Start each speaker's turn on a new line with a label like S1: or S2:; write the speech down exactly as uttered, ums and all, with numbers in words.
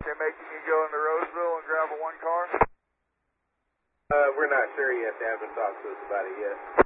S1: They're making you go into Roseville and grab a one car?
S2: Uh, we're not sure yet. They haven't talked to us about it yet.